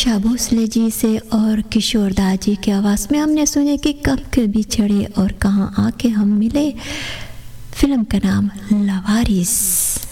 आशा भोसले जी से और किशोर दा जी की आवाज़ में हमने सुने कि कब के बिछड़े और कहाँ आके हम मिले। फिल्म का नाम लवारिस।